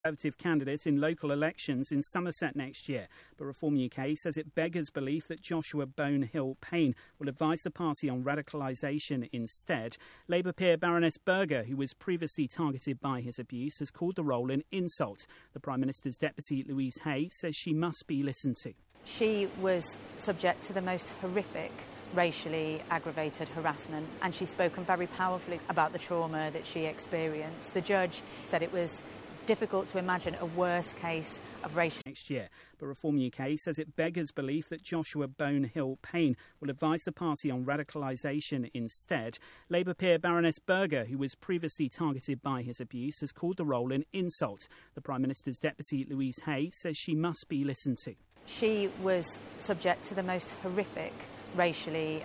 Conservative candidate in local elections in Somerset next year. But Reform UK says it beggars belief that Joshua Bonehill-Payne will advise the party on radicalisation instead. Labour peer Baroness Berger, who was previously targeted by his abuse, has called the role an insult. The Prime Minister's deputy, Louise Hay, says she must be listened to. She was subject to the most horrific racially aggravated harassment, and she's spoken very powerfully about the trauma that she experienced. The judge said it was difficult to imagine a worse case of racial next year. But Reform UK says it beggars belief that Joshua Bonehill-Payne will advise the party on radicalisation instead. Labour peer Baroness Berger, who was previously targeted by his abuse, has called the role an insult. The Prime Minister's deputy, Louise Hay, says she must be listened to. She was subject to the most horrific racially